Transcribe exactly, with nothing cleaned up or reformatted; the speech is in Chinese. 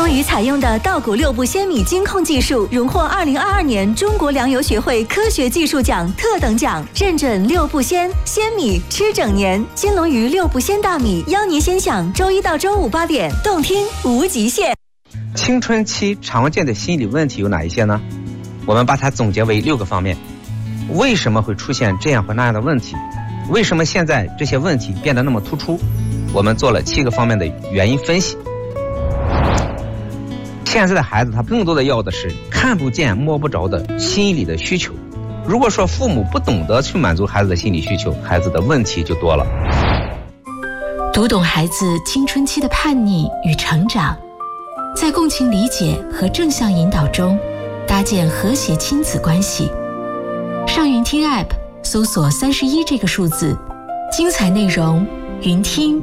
龙鱼采用的稻谷六步鲜米精控技术，荣获二零二二年中国粮油学会科学技术奖特等奖，认准六步鲜，鲜米吃整年。金龙鱼六步鲜大米，邀您先享周一到周五八点，动听无极限。 青春期常见的心理问题有哪一些呢？我们把它总结为六个方面。为什么会出现这样或那样的问题？为什么现在这些问题变得那么突出？我们做了七个方面的原因分析。现在的孩子他更多的要的是看不见摸不着的心理的需求。如果说父母不懂得去满足孩子的心理需求，孩子的问题就多了。 读懂孩子青春期的叛逆与成长，在共情理解和正向引导中搭建和谐亲子关系。上云听 App 搜索三十一这个数字，精彩内容云听